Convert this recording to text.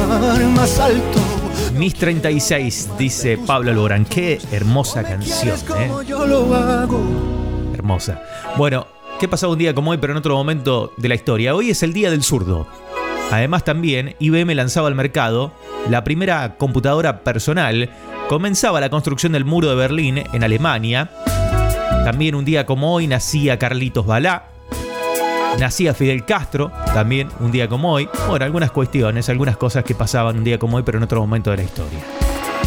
volar más alto. Mis 36, dice Pablo Alborán. Qué hermosa canción, Yo lo hago. Hermosa. Bueno, ¿qué pasaba un día como hoy, pero en otro momento de la historia? Hoy es el Día del Zurdo. Además, también IBM lanzaba al mercado la primera computadora personal. Comenzaba la construcción del muro de Berlín en Alemania. También un día como hoy nacía Carlitos Balá. Nacía Fidel Castro, también un día como hoy. Bueno, algunas cuestiones, algunas cosas que pasaban un día como hoy, pero en otro momento de la historia.